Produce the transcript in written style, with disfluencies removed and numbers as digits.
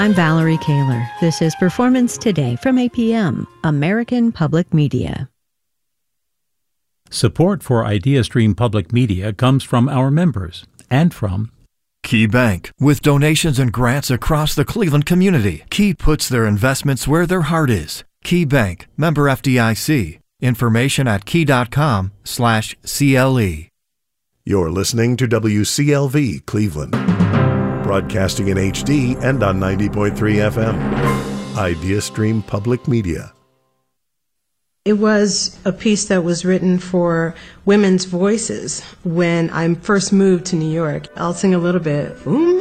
I'm Valerie Kaler. This is Performance Today from APM, American Public Media. Support for IdeaStream Public Media comes from our members and from Key Bank. With donations and grants across the Cleveland community, Key puts their investments where their heart is. Key Bank, member FDIC. Information at key.com/CLE. You're listening to WCLV Cleveland, broadcasting in HD and on 90.3 FM. IdeaStream Public Media. It was a piece that was written for women's voices when I first moved to New York. I'll sing a little bit.